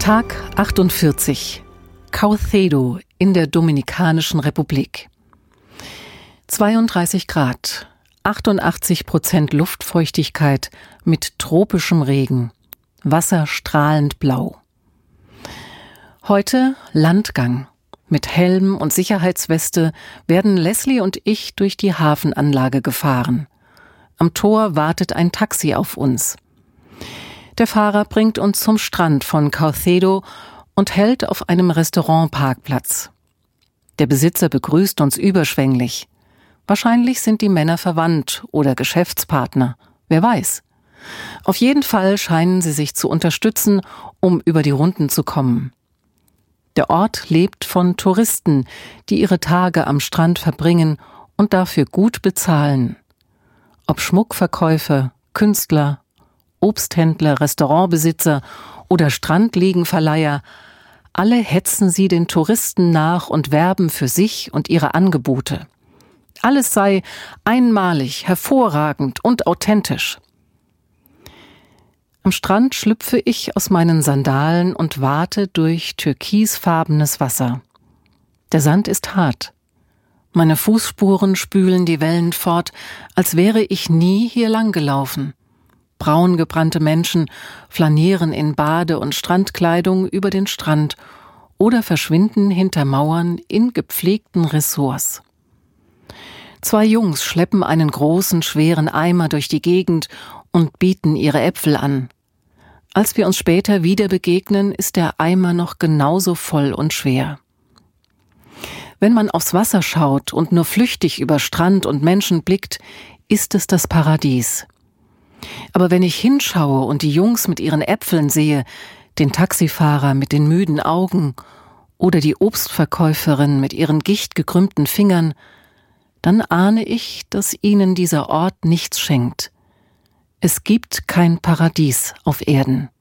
Tag 48. Caucedo in der Dominikanischen Republik. 32 Grad, 88% Luftfeuchtigkeit mit tropischem Regen, Wasser strahlend blau. Heute Landgang. Mit Helm und Sicherheitsweste werden Leslie und ich durch die Hafenanlage gefahren. Am Tor wartet ein Taxi auf uns. Der Fahrer bringt uns zum Strand von Caucedo und hält auf einem Restaurantparkplatz. Der Besitzer begrüßt uns überschwänglich. Wahrscheinlich sind die Männer verwandt oder Geschäftspartner. Wer weiß. Auf jeden Fall scheinen sie sich zu unterstützen, um über die Runden zu kommen. Der Ort lebt von Touristen, die ihre Tage am Strand verbringen und dafür gut bezahlen. Ob Schmuckverkäufer, Künstler, Obsthändler, Restaurantbesitzer oder Strandliegenverleiher, alle hetzen sie den Touristen nach und werben für sich und ihre Angebote. Alles sei einmalig, hervorragend und authentisch. Am Strand schlüpfe ich aus meinen Sandalen und wate durch türkisfarbenes Wasser. Der Sand ist hart. Meine Fußspuren spülen die Wellen fort, als wäre ich nie hier lang gelaufen. Braun gebrannte Menschen flanieren in Bade- und Strandkleidung über den Strand oder verschwinden hinter Mauern in gepflegten Ressorts. 2 Jungs schleppen einen großen, schweren Eimer durch die Gegend und bieten ihre Äpfel an. Als wir uns später wieder begegnen, ist der Eimer noch genauso voll und schwer. Wenn man aufs Wasser schaut und nur flüchtig über Strand und Menschen blickt, ist es das Paradies. Aber wenn ich hinschaue und die Jungs mit ihren Äpfeln sehe, den Taxifahrer mit den müden Augen oder die Obstverkäuferin mit ihren gichtgekrümmten Fingern, dann ahne ich, dass ihnen dieser Ort nichts schenkt. Es gibt kein Paradies auf Erden.